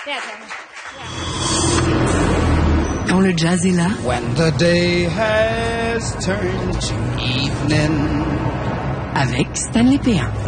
Quand le jazz est là, When the day has turned to evening. avec Stanley Péan.